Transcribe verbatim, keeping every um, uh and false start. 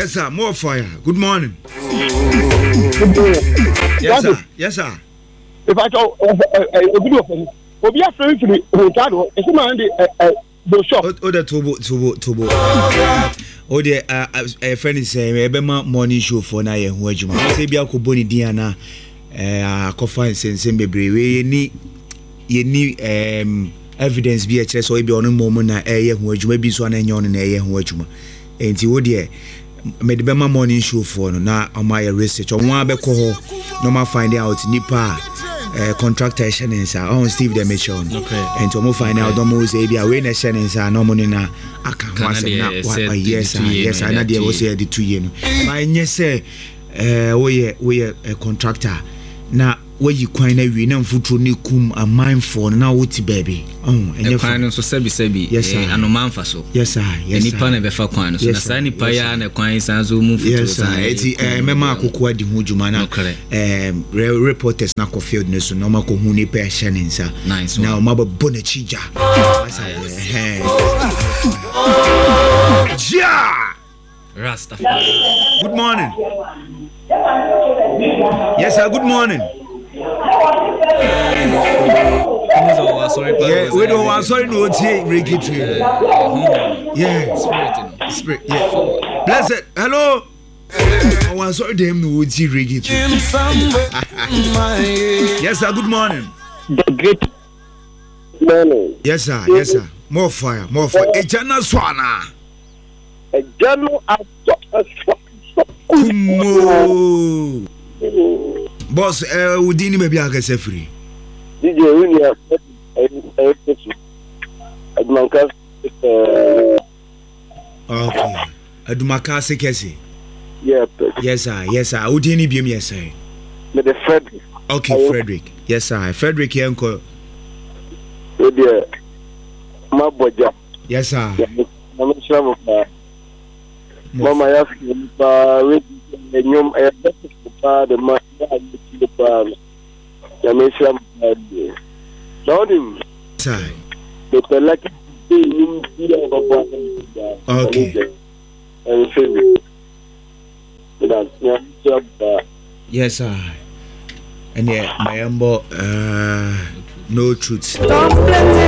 Yes, sir. More fire. Good morning. Good morning. Yes, sir. Yes, sir. If I talk a video of him, we'll be a friend to me. It's a man, the shop. Oh, the turbo, turbo, turbo. Oh, the a friend is saying, Ebema morning show for now. Who are you? I say, Biako Boni Diana, a coffin sense in Baby. We need, you need, um, evidence be a chess or be on a moment. A who are you? Maybe so an onion and a who are you? And you would, yeah. Made the Bema morning show for now on my research. On one beko, no more find out Nipa. Uh, contractor Shannon's on Steve the Mission. Okay. And to move find out almost a day away Shannon's are no money now. I can't once yes, yes, I know there was a two year. My yes, say, uh, we we a contractor. Now, where you coin a win and foot to kum a mindful now, what's baby? Oh, and you're fine. So, Sebi Sebi, yes, sir, and no man for so. Yes, sir, yes, any pan of a coin. So, the sunny paya and a coin sounds will move. Yes, sir, it's a Mema Kukua di Mujumana. Um, reporters na field news, no Mako Huni per Shannon, sir. Nice. Now, Maba Bonachija. Ja Rasta. Good morning. Yes, sir, good morning. Yeah, we don't want sorry no tea Ricky tree. Yeah, spirit, spirit. Yeah, blessed. Hello. I was sorry them no tea Ricky tree. Yes, sir. Good morning. The great morning. Yes, sir. Yes, sir. More fire, more fire. A jana swana. A jano a Kumo. Boss, uh, we didn't maybe I can say free. D J William, Adumaka. Okay. Adumaka Sekesi. Yeah. Yes, sir. Yes, sir. Who didn't be me, yes, sir? With the Frederick. Okay, Frederick. Yes, sir. Frederick Yanko. With the Maboja. Yes, sir. I'm sure of that. Mama, I have to the new the man. Sir. Okay. Yes, sir. And yeah, my humble, uh, no truth.